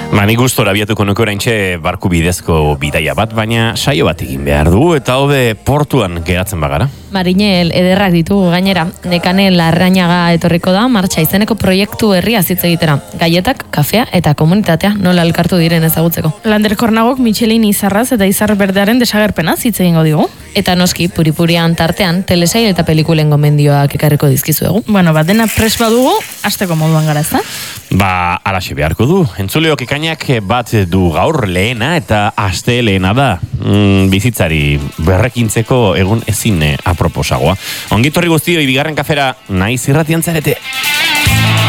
Nik gustora abiatuko nuke oraintxe barku bidezko bidaia bat, baina saio bat egin behar du, eta hobe portuan geratzen bagara. Marinel ederrak ditugu gainera. Nekane Larrañaga etorriko da martxa izeneko proiektu herria hitz egitera. Gaietak, kafea eta komunitatea nola elkartu diren ezagutzeko. Lander Kornagok Michelin izarraz eta izar berdearen desagerpenaz hitz egingo digu. Eta noski, puripurian tartean, telesail eta pelikulen gomendioak ekarriko dizkizuegu. Bueno, dena pres badugu, hasteko moduan gara, ezta? Alaxe beharko du. Entzuleok ekainak bat du gaur lehena eta aste lehena da. Bizitzari berrekintzeko egun ezin aproposagoa. Ongitorri guztioi bigarren kafera naiz irratian zarete.